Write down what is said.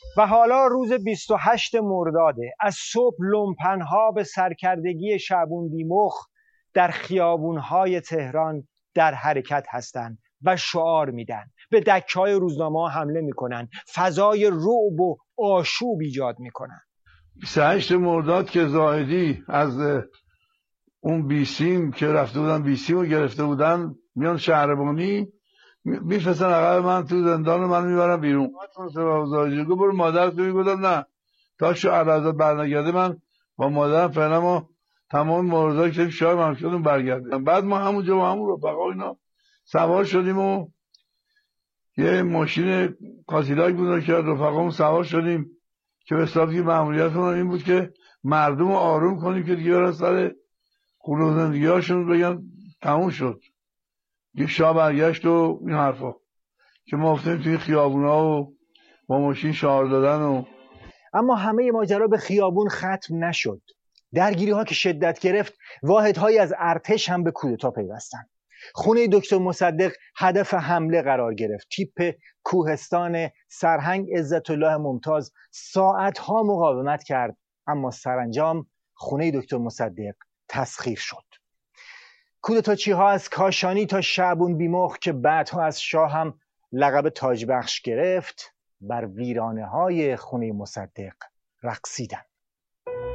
و حالا روز 28 مرداده. از صبح لومپنها به سرکردگی شعبون بیمخ در خیابونهای تهران در حرکت هستند و شعار میدن، به دکه‌های روزنامه حمله میکنن، فضای رعب و آشوب ایجاد میکنن. 28 مرداد که زاهدی از اون بیسیم که رفته بودن بیسیم رو گرفته بودن میان شهربانی میفرستن عقب من تو زندان، من میبرم بیرون. زاهدی گفت برو مادرت رو. میگفتم نه تا شو علاوه برنگرده من با مادرم فعلا ما تمام موردایی که شاید من شدیم برگردیم. بعد ما همونجا با همون رفقا اینا سوار شدیم و یه ماشین کاسیلاک بود که رفقامون سوار شدیم که به حسابی مأموریتمون این بود که مردم رو آروم کنیم که دیگه برن سر خونه و زندگی‌هاشون بگن تموم شد، یه شاه برگشت و این حرفا که ما افتادیم توی خیابونا و با ماشین شعار دادن و. اما همه ماجرا به خیابون ختم نشد. درگیری ها که شدت گرفت، واحدهایی از ارتش هم به کودتا پیوستند. خونه دکتر مصدق هدف حمله قرار گرفت. تیپ کوهستان سرهنگ عزت الله ممتاز ساعتها مقاومت کرد، اما سرانجام خونه دکتر مصدق تسخیر شد. کودتاچی ها از کاشانی تا شعبون بیمخ که بعدها از شاه هم لقب تاج بخش گرفت، بر ویرانه های خونه مصدق رقصیدند.